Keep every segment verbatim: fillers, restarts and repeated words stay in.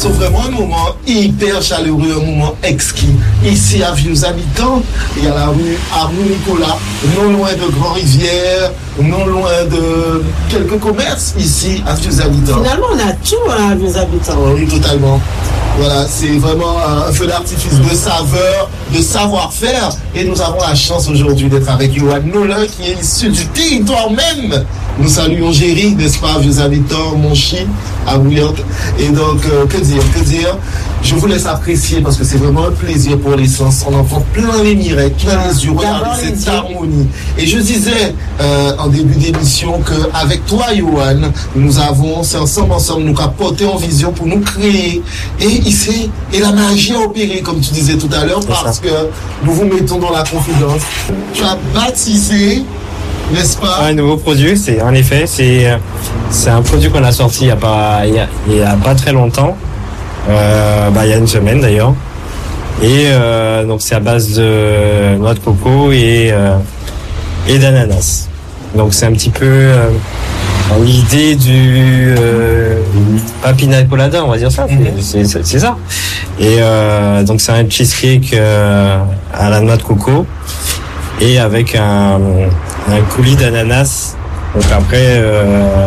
C'est vraiment un moment hyper chaleureux, un moment exquis. Ici à Vieux-Habitants, il y a la rue Arnaud-Nicolas, non loin de Grand-Rivière, non loin de quelques commerces ici à Vieux-Habitants. Finalement, on a tout à Vieux-Habitants. Oui, totalement. Voilà, c'est vraiment un feu d'artifice de saveur, de savoir-faire. Et nous avons la chance aujourd'hui d'être avec Yoann Nolin, qui est issu du territoire même. Nous saluons Géry, n'est-ce pas, Vieux-Habitants, Monchy, à Bouillante. Et donc, euh, que dire, que dire Je vous laisse apprécier parce que c'est vraiment un plaisir pour les sens. On en prend plein les mirettes, plein les yeux. Regardez cette harmonie. Et je disais euh, en début d'émission qu'avec toi, Yoann, nous avons, c'est ensemble, ensemble, nous porté en vision pour nous créer. Et ici, et la magie a opéré, comme tu disais tout à l'heure, parce que nous vous mettons dans la confidence. Tu as baptisé, n'est-ce pas? Un nouveau produit, c'est en effet, c'est c'est un produit qu'on a sorti il y a pas il y a, il y a pas très longtemps, euh, bah il y a une semaine d'ailleurs, et euh, donc c'est à base de noix de coco et euh, et d'ananas. Donc c'est un petit peu euh, l'idée du euh, pas pina colada, on va dire ça, c'est c'est, c'est ça. Et euh, donc c'est un cheesecake euh, à la noix de coco et avec un un coulis d'ananas. Donc après, euh,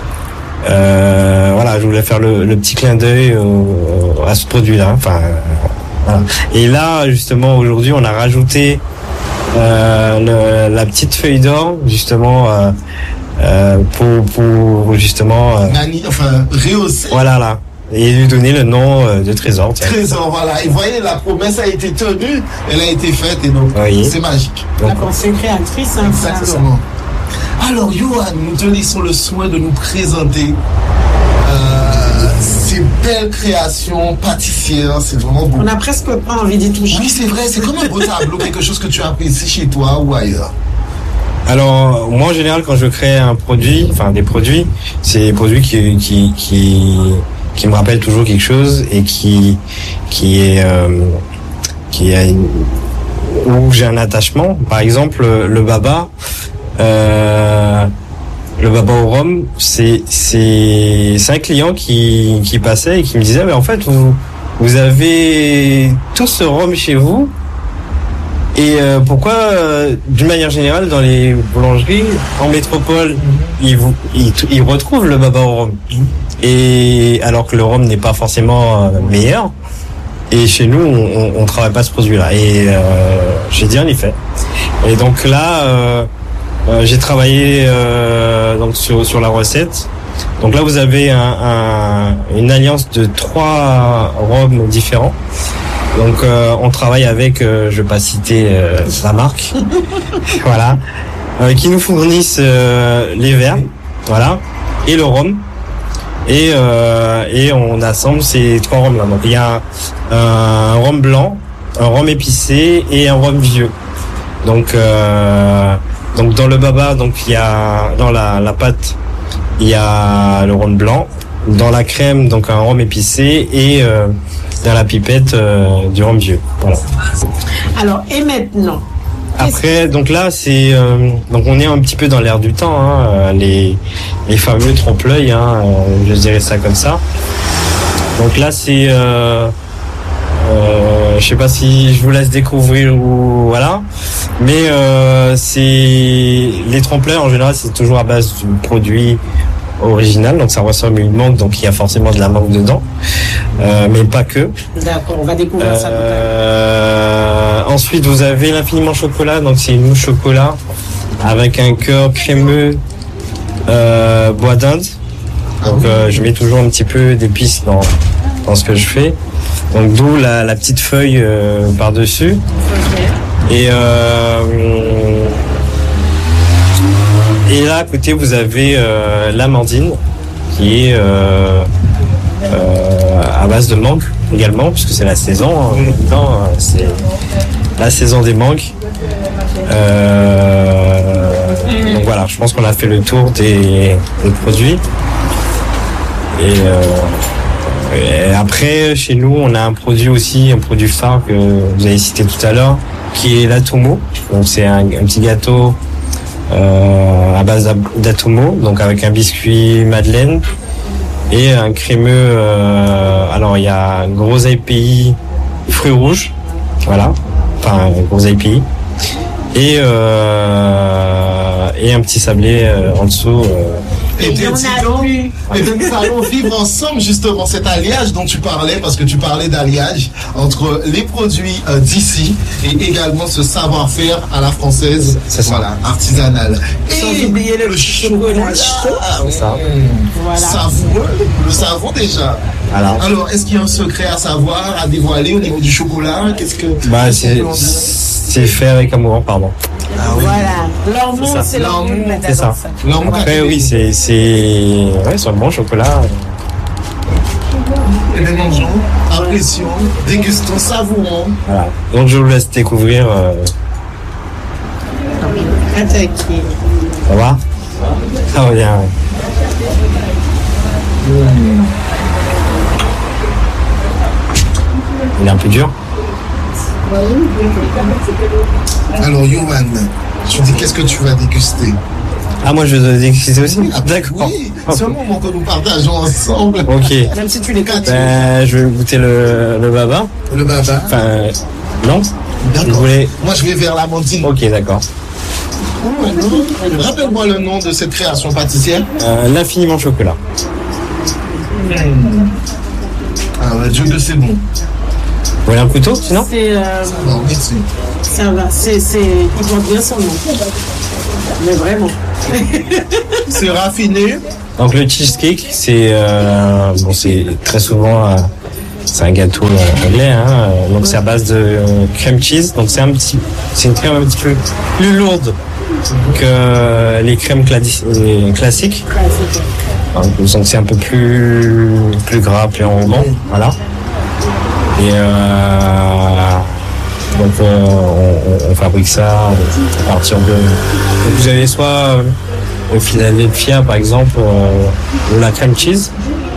euh, voilà, je voulais faire le, le petit clin d'œil au, à ce produit-là. Enfin, euh, voilà. Et là, justement, aujourd'hui, on a rajouté euh, le, la petite feuille d'or, justement, euh, euh, pour, pour justement, euh, Nani, enfin, rehausser. Voilà, là. Et lui donner le nom de Trésor. Tiens. Trésor, voilà. Et voyez, la promesse a été tenue, elle a été faite, et donc oui. C'est magique. Donc, la pensée créatrice, hein, exactement. Alors, Yoann, nous te laissons le soin de nous présenter euh, ces belles créations pâtissières. C'est vraiment beau. On a presque pas envie d'y toucher. Oui, c'est vrai, c'est comme un beau tableau, quelque chose que tu apprécies chez toi ou ailleurs. Alors, moi, en général, quand je crée un produit, enfin des produits, c'est des produits qui, qui, qui, qui me rappellent toujours quelque chose et qui, qui est, euh, qui est, où j'ai un attachement. Par exemple, le baba, euh, le baba au rhum, c'est, c'est, c'est un client qui, qui passait et qui me disait, mais en fait, vous, vous avez tout ce rhum chez vous. Et euh, pourquoi, euh, d'une manière générale, dans les boulangeries en métropole, ils, vous, ils, ils retrouvent le baba au rhum, et alors que le rhum n'est pas forcément euh, meilleur. Et chez nous, on, on travaille pas ce produit-là. Et euh, j'ai dit en effet. Et donc là, euh, euh, j'ai travaillé euh, donc sur sur la recette. Donc là, vous avez un, un, une alliance de trois rhums différents. Donc euh, on travaille avec, euh, je vais pas citer euh, la marque, voilà, euh, qui nous fournissent euh, les verres, voilà, et le rhum, et euh, et on assemble ces trois rhums là. Donc il y a un, un rhum blanc, un rhum épicé et un rhum vieux. Donc euh, donc dans le baba, donc il y a dans la la pâte, il y a le rhum blanc, dans la crème donc un rhum épicé et euh, dans la pipette euh, du rhum vieux. Voilà. Alors, et maintenant Après, donc là, c'est euh, donc on est un petit peu dans l'air du temps, hein, euh, les les fameux trompe-l'œil, hein, euh, je dirais ça comme ça. Donc là, c'est, euh, euh, je sais pas si je vous laisse découvrir ou voilà, mais euh, c'est les trompe-l'œil en général, c'est toujours à base du produit original, donc ça ressemble à une mangue, donc il y a forcément de la mangue dedans, euh, mais pas que. D'accord, on va découvrir euh, ça tout à l'heure. Ensuite, vous avez l'infiniment chocolat, donc c'est une mousse chocolat avec un cœur crémeux euh, bois d'Inde. Donc euh, je mets toujours un petit peu d'épices dans dans ce que je fais. Donc d'où la, la petite feuille euh, par dessus. Okay. Et euh, Et là, à côté, vous avez euh, l'amandine, qui est euh, euh, à base de mangue également, puisque c'est la saison. En même temps, c'est la saison des mangues. Euh, donc voilà, je pense qu'on a fait le tour des, des produits. Et, euh, et après, chez nous, on a un produit aussi, un produit phare que vous avez cité tout à l'heure, qui est l'Atomo. Donc c'est un, un petit gâteau Euh, à base d'atomo, donc avec un biscuit madeleine et un crémeux. Euh, alors il y un groseille pays fruits rouges, voilà, enfin groseille pays et euh, et un petit sablé euh, en dessous. Euh, Et bien, dis donc, et bien, nous allons vivre ensemble justement cet alliage dont tu parlais, parce que tu parlais d'alliage entre les produits euh, d'ici et également ce savoir-faire à la française, voilà, artisanal. Sans Et oublier le, le chocolat chocolat, chaud. ça. Voilà. Savoureux, le savon déjà. Voilà. Alors, est-ce qu'il y a un secret à savoir, à dévoiler au niveau du chocolat? Qu'est-ce que Bah qu'est-ce c'est qu'on peut en dire? c'est fait avec amour, pardon. Ah oui. Voilà. L'amour, C'est ça. c'est l'amour. L'amour, C'est ça. L'amour Après à oui c'est c'est ouais c'est un bon chocolat. Et les mangeons, apprécions, dégustons, savourons. Voilà. Donc je vous laisse découvrir. Euh, Attaquer. ça va? Ça va bien. Il est un peu dur. Alors, Yohan, tu dis qu'est-ce que tu vas déguster? Ah moi je dois déguster aussi. Ah, D'accord. Oui, c'est un moment que nous partageons ensemble. Ok. Même si tu les Quatre. Ben, je vais goûter le, le baba. Le baba. Enfin, non. Vous D'accord. voulez. Moi, je vais vers l'amandine. Ok, d'accord. Oh, non. Rappelle-moi le nom de cette création pâtissière. Euh, L'infiniment chocolat. Ah, ouais, Dieu que c'est bon. Vous voulez un couteau sinon? C'est, euh, Non, merci. ça va. C'est, c'est, il porte bien son nom. Mais vraiment. C'est raffiné. Donc le cheesecake, c'est euh, bon, c'est très souvent euh, c'est un gâteau euh, anglais, hein, euh, donc c'est à base de euh, crème cheese, donc c'est un petit, c'est une crème un petit peu plus lourde que les crèmes cladi- euh, classiques. Donc c'est un peu plus plus gras, plus rondant, voilà. Et euh, donc euh, on, on fabrique ça à partir de. Donc vous avez soit euh, le Philadelphia par exemple, euh, ou la crème cheese.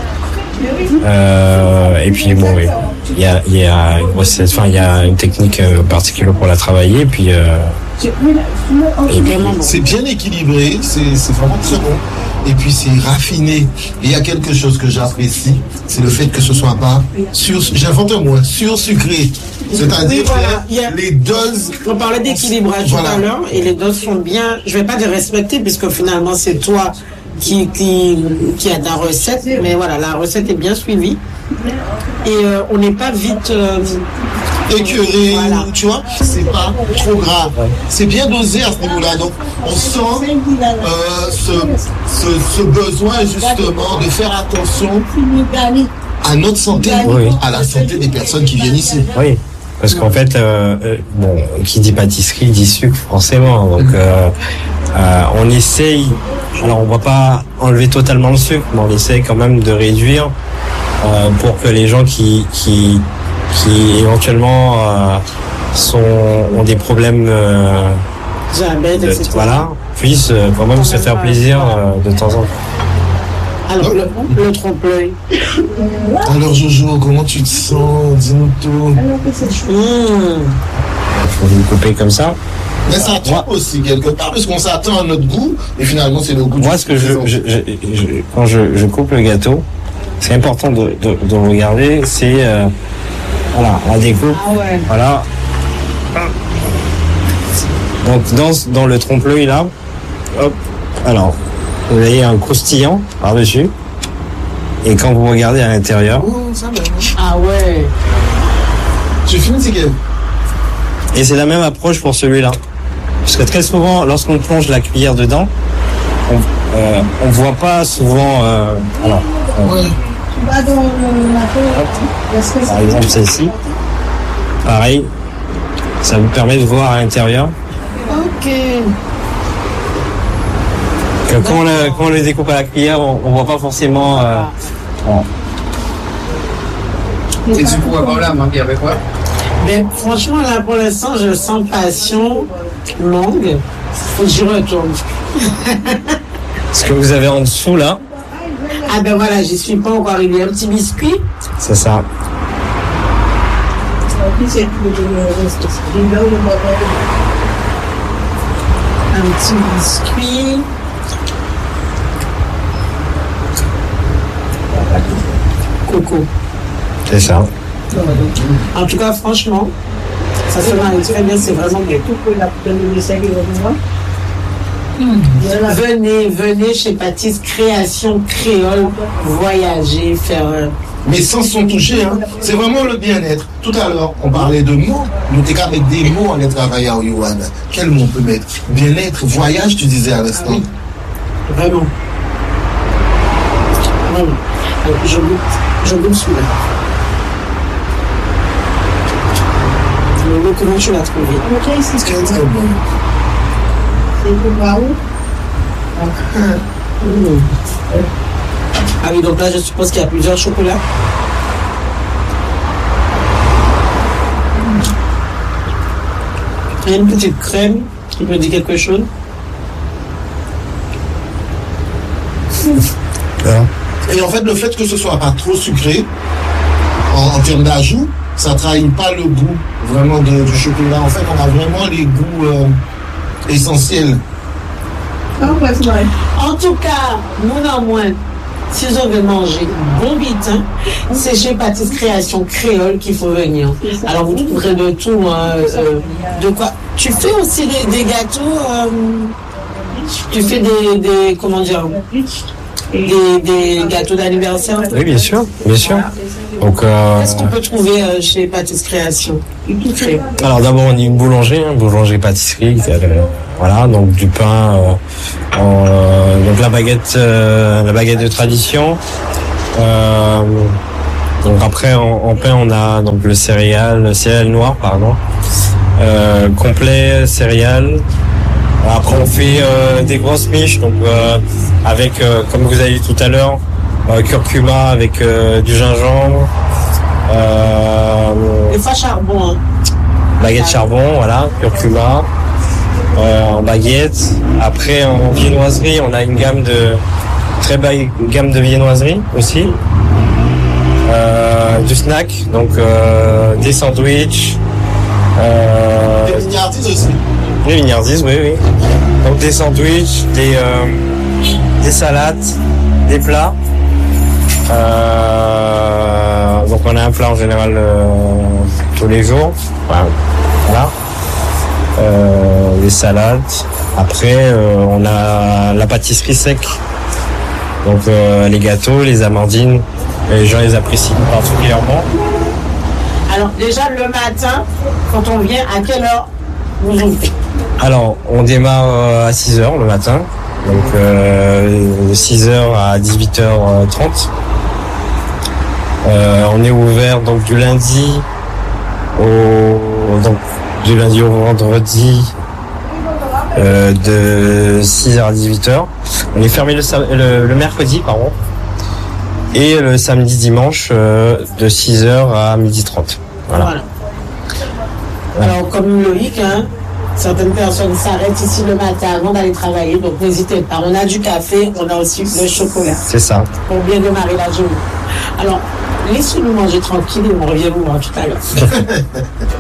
Euh, et puis bon, oui, il y a il y a une recette, enfin il y a une technique euh, particulière pour la travailler. Et puis euh, et puis C'est bien équilibré, c'est c'est vraiment très bon. Et puis c'est raffiné. Et il y a quelque chose que j'apprécie, c'est le fait que ce soit pas sur, j'invente un mot, sursucré. C'est-à-dire Oui, voilà. que Il y a- les doses. On parlait d'équilibrage Voilà. tout à l'heure et les doses sont bien, je vais pas dire respectées puisque finalement c'est toi qui, qui, qui a ta recette, mais voilà, la recette est bien suivie et euh, on n'est pas vite euh, écœuré, Voilà. tu vois, c'est pas trop grave. C'est bien dosé à ce niveau-là. Donc, on sent euh, ce, ce, ce besoin justement de faire attention à notre santé, Oui. à la santé des personnes qui viennent ici. oui. Parce qu'en fait, euh, euh, bon, qui dit pâtisserie dit sucre forcément. Donc, euh, euh, on essaye. Alors, on va pas enlever totalement le sucre, mais on essaye quand même de réduire euh, pour que les gens qui qui qui éventuellement euh, sont ont des problèmes euh, diabète, de, et cetera. voilà puissent euh, quand même se faire plaisir euh, de temps en temps. Alors le, le trompe-l'œil. Alors, Jojo, comment tu te sens? Dis-nous tout. Mmh. Faut vous couper comme ça. Mais ça trompe aussi quelque part, parce qu'on s'attend à notre goût, et finalement, c'est le goût Moi, du ce que je, présent. je, je, je- quand je, je coupe le gâteau, c'est important de, de, de regarder, c'est euh, voilà, la découpe, Ah ouais. voilà. Donc dans, ce- dans le trompe-l'œil là, hop, alors vous avez un croustillant par-dessus, et quand vous regardez à l'intérieur, Oh, ça va. Ah ouais. Tu finis, c'est quel? et c'est la même approche pour celui-là, parce que très souvent, lorsqu'on plonge la cuillère dedans, on, euh, on voit pas souvent, euh, alors, on- Ouais. par exemple celle-ci, pareil, ça vous permet de voir à l'intérieur. Ok. Que quand, on le, quand on le découpe à la cuillère, on, on voit pas forcément. Euh, bon. Et du coup, avant là, manquer avec quoi? Mais franchement là pour l'instant je sens passion longue. Faut que j'y retourne. Ce que vous avez en dessous là, Ah ben voilà, j'y suis pas encore arrivée. Un petit biscuit. c'est ça. Un petit biscuit. Coco. C'est ça. En tout cas, franchement, ça se marie très bien, c'est vraiment bien. Venez, venez chez Baptiste Création Créole, voyager, faire... euh, Mais sans son toucher, hein. C'est vraiment le bien-être. Tout à l'heure, on parlait de mots. Nous t'es qu'avec des mots en travailler à Yohan. Quel mot on peut mettre? Bien-être, voyage, tu disais à l'instant. Ah oui. Vraiment. Vraiment. Alors, je goûte, je goûte celui-là. Le comment tu l'as trouvé? C'est très très bon. Mmh. Ah oui, donc là, je suppose qu'il y a plusieurs chocolats. Il y a une petite crème qui me dit quelque chose. Et en fait, le fait que ce soit pas trop sucré, en, en termes d'ajout, ça trahit pas le goût vraiment de, du chocolat. En fait, on a vraiment les goûts euh, essentiels. En tout cas, nous en moins, si on veut manger bon bitin, c'est chez Baptiste Création Créole qu'il faut venir. Alors vous trouverez de tout, hein, euh, de quoi. Tu fais aussi des, des gâteaux, euh, tu fais des, des comment dire, des, des gâteaux d'anniversaire. Oui, bien sûr, bien sûr. Donc, euh, Qu'est-ce qu'on peut trouver euh, chez Baptiste Création? alors d'abord on est une boulangerie, hein, boulangerie-pâtisserie. Euh, voilà, donc du pain, euh, en, euh, donc la baguette, euh, la baguette de tradition. Euh, donc après en, en pain on a donc le céréal, le céréal noir, pardon, euh, complet céréal. Après on fait euh, des grosses miches, donc euh, avec, euh, comme vous avez dit tout à l'heure, euh, curcuma avec euh, du gingembre. Euh, Des fois charbon. Hein. Baguette charbon, voilà, curcuma, euh, en baguette. Après en viennoiserie, on a une gamme de très belle gamme de viennoiserie aussi. Euh, du snack, donc euh, des sandwichs. Euh, Des milliardises aussi. Des milliardises, oui, oui. Donc des sandwichs, des, euh, des salades, des plats. Euh, donc on a un plat en général euh, tous les jours. Voilà. voilà. Euh, les salades. Après, euh, on a la pâtisserie sec. Donc euh, les gâteaux, les amandines. Les gens les apprécient particulièrement. Alors déjà le matin, quand on vient, à quelle heure vous ouvrez? Alors, on démarre euh, à six heures le matin. Donc euh, six heures à dix-huit heures trente. Euh, on est ouvert donc du lundi au donc du lundi au vendredi euh, de six heures à dix-huit heures. On est fermé le, le, le mercredi pardon. Et le samedi dimanche euh, de six heures à midi trente. Voilà. Voilà. Alors comme Loïc, hein, certaines personnes s'arrêtent ici le matin avant d'aller travailler, donc n'hésitez pas. On a du café, on a aussi le chocolat. C'est ça. Pour bien démarrer la journée. Alors, laissez-nous manger tranquille et on revient vous voir tout à l'heure.